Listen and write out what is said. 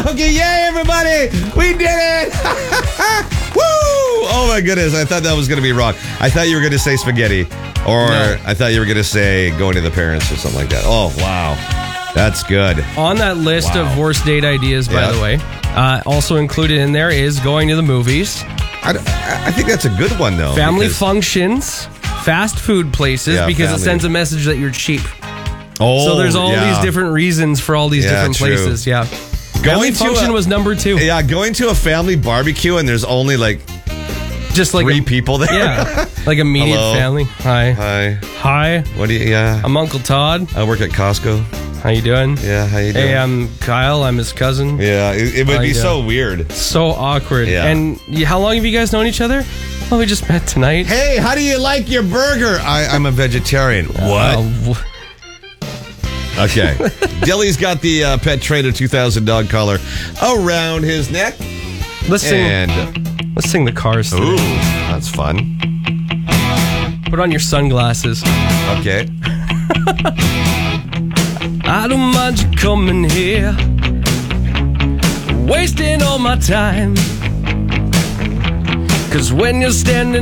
Cookie. Yay, everybody. We did it. Woo. Oh, my goodness. I thought that was going to be wrong. I thought you were going to say spaghetti. Or I thought you were going to say going to the parents or something like that. Oh, wow. That's good. On that list of worst date ideas, by the way, also included in there is going to the movies. I think that's a good one, though. Family functions, fast food places, because it sends a message that you're cheap. Oh, so there's all these different reasons for all these different places. Yeah. Family function was number 2. Yeah, going to a family barbecue and there's only just 3 people there. Yeah. Like immediate family. Hi. What do you, I'm Uncle Todd. I work at Costco. How you doing? Yeah, how you doing? Hey, I'm Kyle. I'm his cousin. Yeah, it would be so weird. So awkward. Yeah. And how long have you guys known each other? Well, we just met tonight. Hey, how do you like your burger? I'm a vegetarian. What? Okay. Dilly's got the Pet Trainer 2000 dog collar around his neck. Let's sing the Cars today. Ooh, that's fun. Put on your sunglasses. Okay. I don't mind you coming here, wasting all my time. 'Cause when you're standing